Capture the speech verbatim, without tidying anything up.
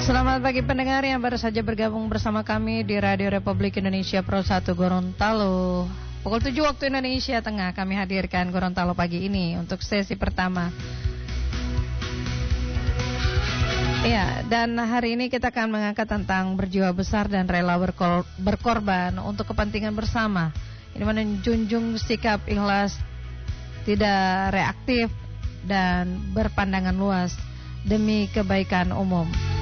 Selamat pagi pendengar yang baru saja bergabung bersama kami di Radio Republik Indonesia Pro satu Gorontalo. Pukul tujuh waktu Indonesia Tengah kami hadirkan Gorontalo pagi ini untuk sesi pertama. Ya, dan hari ini kita akan mengangkat tentang berjiwa besar dan rela berkor- berkorban untuk kepentingan bersama. Ini menjunjung sikap ikhlas, tidak reaktif, dan berpandangan luas demi kebaikan umum.